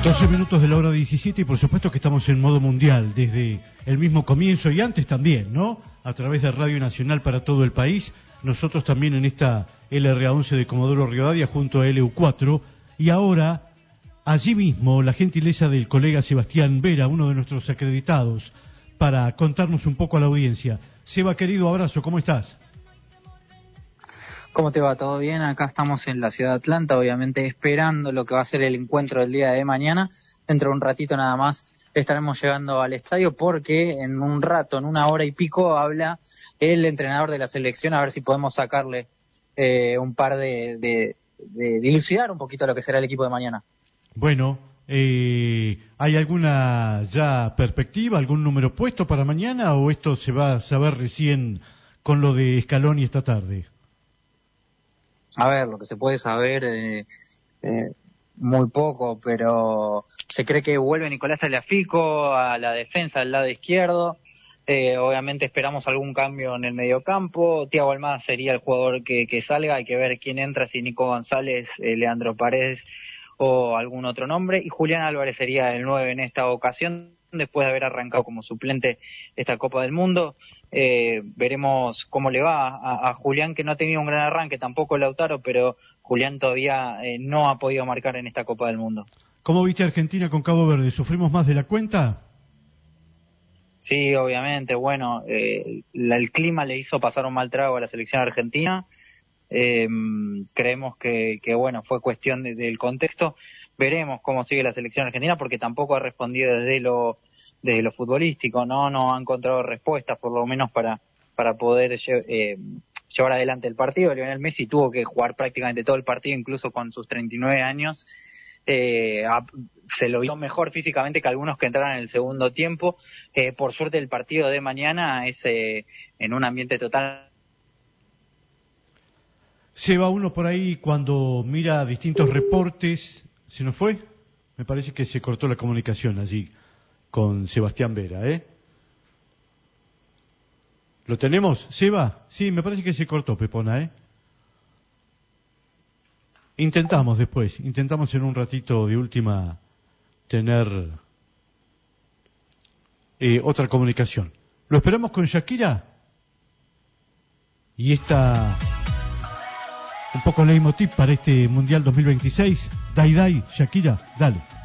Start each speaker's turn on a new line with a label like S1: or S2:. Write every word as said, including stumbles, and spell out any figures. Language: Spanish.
S1: doce minutos de la hora diecisiete y por supuesto que estamos en modo mundial desde el mismo comienzo y antes también, ¿no? A través de Radio Nacional para todo el país, nosotros también en esta L R A once de Comodoro Rivadavia junto a L U cuatro y ahora allí mismo la gentileza del colega Sebastián Vera, uno de nuestros acreditados, para contarnos un poco a la audiencia. Seba, querido, abrazo, ¿cómo estás?
S2: ¿Cómo te va? ¿Todo bien? Acá estamos en la ciudad de Atlanta, obviamente esperando lo que va a ser el encuentro del día de mañana. Dentro de un ratito nada más estaremos llegando al estadio porque en un rato, en una hora y pico, habla el entrenador de la selección a ver si podemos sacarle eh, un par de, de, de dilucidar un poquito lo que será el equipo de mañana.
S1: Bueno, eh, ¿hay alguna ya perspectiva, algún número puesto para mañana o esto se va a saber recién con lo de Scaloni esta tarde?
S2: A ver, lo que se puede saber, eh, eh, muy poco, pero se cree que vuelve Nicolás Tagliafico a la defensa del lado izquierdo. Eh, obviamente esperamos algún cambio en el mediocampo. Thiago Almada sería el jugador que, que salga. Hay que ver quién entra, si Nico González, eh, Leandro Paredes o algún otro nombre. Y Julián Álvarez sería el nueve en esta ocasión, después de haber arrancado como suplente esta Copa del Mundo. Eh, veremos cómo le va a, a Julián, que no ha tenido un gran arranque, tampoco Lautaro, pero Julián todavía eh, no ha podido marcar en esta Copa del Mundo.
S1: ¿Cómo viste a Argentina con Cabo Verde? ¿Sufrimos más de la cuenta?
S2: Sí, obviamente, bueno, eh, la, el clima le hizo pasar un mal trago a la selección argentina. Eh, creemos que, que, bueno, fue cuestión de, del contexto. Veremos cómo sigue la selección argentina, porque tampoco ha respondido desde lo desde lo futbolístico, no no ha encontrado respuestas, por lo menos para para poder eh, llevar adelante el partido. Lionel Messi tuvo que jugar prácticamente todo el partido, incluso con sus treinta y nueve años. Eh, a, se lo vio mejor físicamente que algunos que entraron en el segundo tiempo. Eh, por suerte el partido de mañana es eh, en un ambiente total.
S1: Se va uno por ahí cuando mira distintos reportes. ¿Se nos fue? Me parece que se cortó la comunicación allí con Sebastián Vera, ¿eh? ¿Lo tenemos, Seba? Sí, me parece que se cortó, Pepona, ¿eh? Intentamos después, intentamos en un ratito de última tener eh, otra comunicación. ¿Lo esperamos con Shakira? Y esta, un poco leitmotiv para este Mundial dos mil veintiséis. Dai, dai, Shakira, dale.